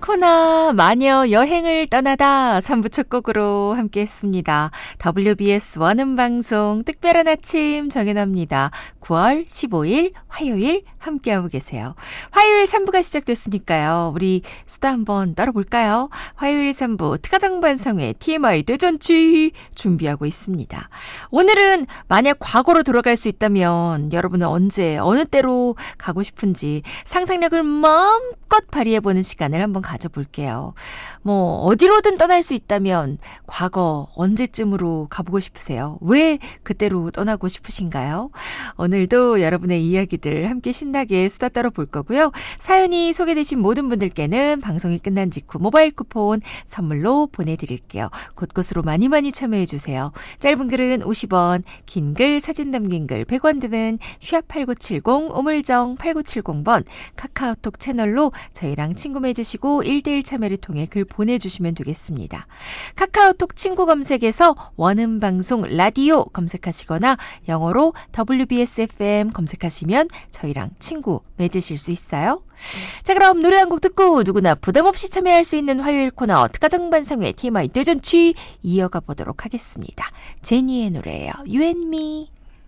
코너 마녀 여행을 떠나다 3부 첫 곡으로 함께했습니다. WBS 원음방송 특별한 아침 정연합니다. 9월 15일 화요일 함께하고 계세요. 화요일 3부가 시작됐으니까요. 우리 수다 한번 떨어볼까요? 화요일 3부 특가장반상회 TMI 대잔치 준비하고 있습니다. 오늘은 만약 과거로 돌아갈 수 있다면 여러분은 언제 어느 때로 가고 싶은지 상상력을 마음껏 발휘해보는 시간을 한번 가져볼게요. 어디로든 떠날 수 있다면 과거 언제쯤으로 가보고 싶으세요? 왜 그때로 떠나고 싶으신가요? 오늘도 여러분의 이야기들 함께 신나게 수다 떨어볼 거고요. 사연이 소개되신 모든 분들께는 방송이 끝난 직후 모바일 쿠폰 선물로 보내드릴게요. 곳곳으로 많이 참여해주세요. 짧은 글은 50원, 긴 글, 사진 담긴 글 100원 드는 #8970 우물정 8970번 카카오톡 채널로 저희랑 친구 맺으시고 1대1 참여를 통해 글 보내주시면 되겠습니다. 카카오톡 친구 검색에서 원음방송 라디오 검색하시거나 영어로 WBS FM 검색하시면 저희랑 친구 맺으실 수 있어요. 자, 그럼 노래 한 곡 듣고 누구나 부담없이 참여할 수 있는 화요일 코너 특가정반상회 TMI 대잔치 이어가 보도록 하겠습니다. 제니의 노래예요. You and me.